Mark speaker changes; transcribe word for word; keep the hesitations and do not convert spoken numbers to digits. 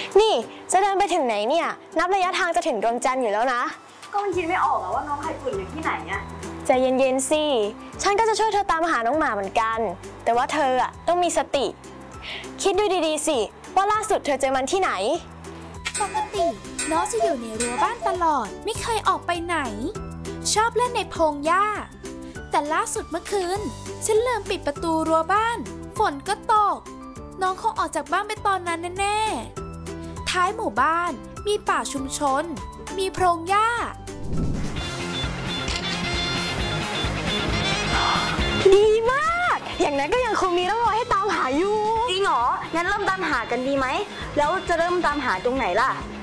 Speaker 1: นี่จะเดินไปถึงไหนเนี่ยนับระยะทางจะถึงดวงจันทร์อยู่แล้วนะ
Speaker 2: ก็มันคิดไม่ออกอะว่าน้องไข่ตุ๋นอยู่ที่ไหนอะ
Speaker 1: ใจเย็นๆสิฉันก็จะช่วยเธอตามหาน้องหมาเหมือนกันแต่ว่าเธออะต้องมีสติคิดดูดีๆสิว่าล่าสุดเธอเจอมันที่ไหน
Speaker 3: ปกติน้องจะอยู่ในรั้วบ้านตลอดไม่เคยออกไปไหนชอบเล่นในพงหญ้าแต่ล่าสุดเมื่อคืนฉันลืมปิดประตูรั้วบ้านฝนก็ตกน้องคงออกจากบ้านไปตอนนั้นแน่ๆท้ายหมู่บ้านมีป่าชุมชนมีพงหญ้า
Speaker 1: ดีมากอย่างนั้นก็ยังคงมีร่องรอยให้ตามหาอยู่
Speaker 2: จริงเหรองั้นเริ่มตามหากันดีไหมแล้วจะเริ่มตามหาตรงไหนล่ะ